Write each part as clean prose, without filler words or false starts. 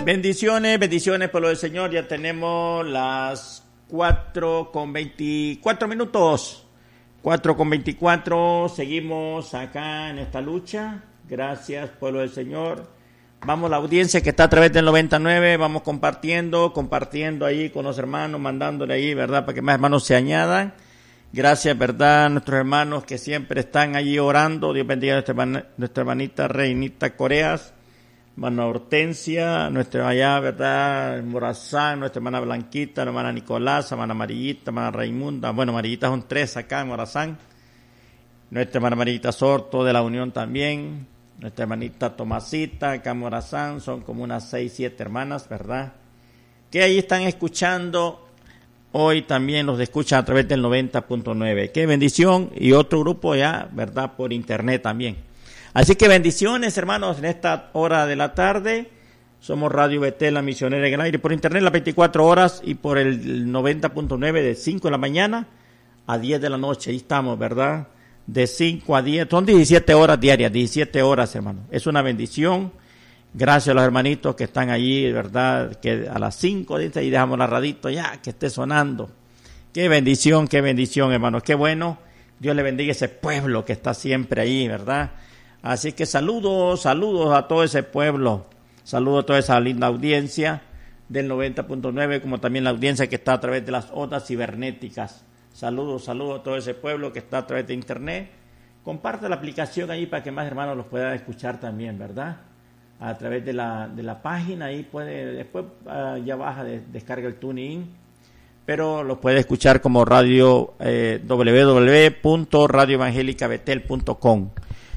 Bendiciones, bendiciones por lo del Señor. Ya tenemos las 4:24. 4:24. Seguimos acá en esta lucha. Gracias, pueblo del Señor. Vamos, la audiencia que está a través del 99, vamos compartiendo ahí con los hermanos, mandándole ahí, ¿verdad? Para que más hermanos se añadan. Gracias, ¿verdad? Nuestros hermanos que siempre están allí orando. Dios bendiga a nuestra hermanita Reinita Coreas, hermana Hortensia, nuestra allá, ¿verdad? Morazán, nuestra hermana Blanquita, la hermana Nicolás, hermana Amarillita, hermana Raimunda. Bueno, Amarillita son 3 acá en Morazán. Nuestra hermana Amarillita Sorto de la Unión también. Nuestra hermanita Tomasita, acá en Morazán, son como unas 6, 7 hermanas, ¿verdad? Que ahí están escuchando. Hoy también los escuchan a través del 90.9. Qué bendición. Y otro grupo ya, ¿verdad? Por internet también. Así que bendiciones, hermanos, en esta hora de la tarde. Somos Radio Betel, la misionera en el aire, por internet las 24 horas y por el 90.9 de 5 de la mañana a 10 de la noche. Ahí estamos, ¿verdad? De 5 a 10, son 17 horas diarias, 17 horas, hermano. Es una bendición. Gracias a los hermanitos que están allí, ¿verdad? Que a las 5 dice, y dejamos la radito ya, que esté sonando. Qué bendición, hermano. Qué bueno. Dios le bendiga a ese pueblo que está siempre ahí, ¿verdad? Así que saludos a todo ese pueblo. Saludos a toda esa linda audiencia del 90.9, como también la audiencia que está a través de las ondas cibernéticas. Saludos a todo ese pueblo que está a través de internet. Comparte la aplicación ahí para que más hermanos los puedan escuchar también, ¿verdad? A través de la página, ahí puede, después ya baja, descarga el TuneIn, pero los puede escuchar como radio, www.radioevangelicabetel.com,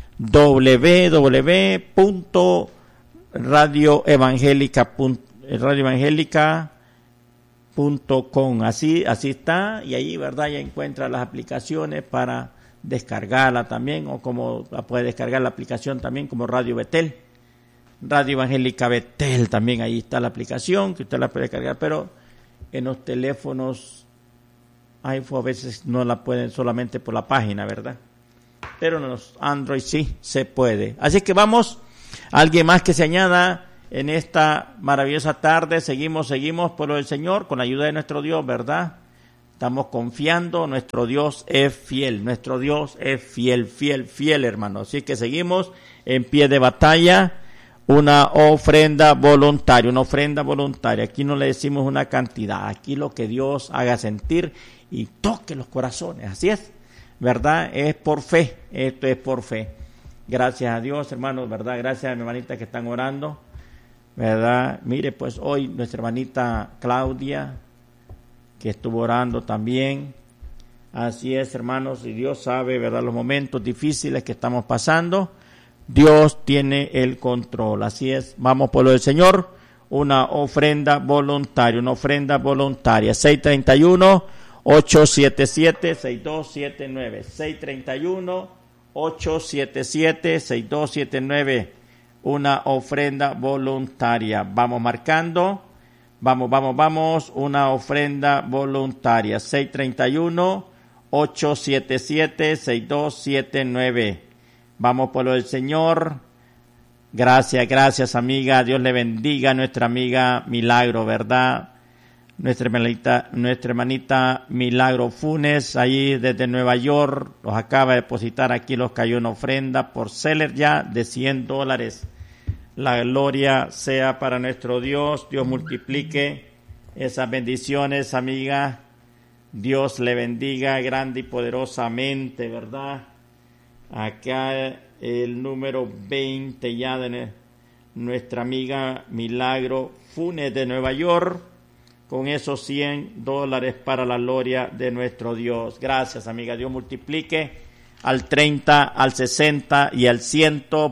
www.radioevangelica.com, así está, y ahí, ¿verdad? Ya encuentra las aplicaciones para descargarla también, o como la puede descargar la aplicación también como Radio Betel. Radio Evangélica Betel, también ahí está la aplicación que usted la puede cargar, pero en los teléfonos iPhone a veces no la pueden solamente por la página, ¿verdad? Pero en los Android sí se puede. Así que vamos, alguien más que se añada en esta maravillosa tarde. Seguimos, pueblo del Señor, con la ayuda de nuestro Dios, ¿verdad? Estamos confiando, nuestro Dios es fiel, fiel, hermano. Así que seguimos en pie de batalla. Una ofrenda voluntaria. Aquí no le decimos una cantidad, aquí lo que Dios haga sentir y toque los corazones, así es, ¿verdad? Es por fe, esto es por fe. Gracias a Dios, hermanos, ¿verdad? Gracias a mi hermanita que están orando, ¿verdad? Mire, pues hoy nuestra hermanita Claudia, que estuvo orando también. Así es, hermanos, y Dios sabe, ¿verdad?, los momentos difíciles que estamos pasando. Dios tiene el control, así es. Vamos, pueblo del Señor, una ofrenda voluntaria. 631-877-6279. 631-877-6279. Una ofrenda voluntaria. Vamos marcando. Vamos. Una ofrenda voluntaria. 631-877-6279. Vamos, pueblo del Señor. Gracias, amiga. Dios le bendiga a nuestra amiga Milagro, ¿verdad? Nuestra hermanita Milagro Funes, ahí desde Nueva York, los acaba de depositar aquí, los cayó una ofrenda por Seller ya de $100. La gloria sea para nuestro Dios. Dios multiplique esas bendiciones, amiga. Dios le bendiga grande y poderosamente, ¿verdad? Acá el número 20 ya de nuestra amiga Milagro Funes de Nueva York, con esos $100 para la gloria de nuestro Dios. Gracias, amiga. Dios multiplique al 30, al 60 y al 100